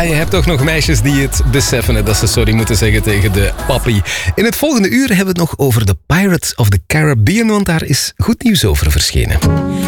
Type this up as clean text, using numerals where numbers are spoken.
je hebt toch nog meisjes die het beseffen, hè, dat ze sorry moeten zeggen tegen de papi. In het volgende uur hebben we het nog over de Pirates of the Caribbean, want daar is goed nieuws over verschenen.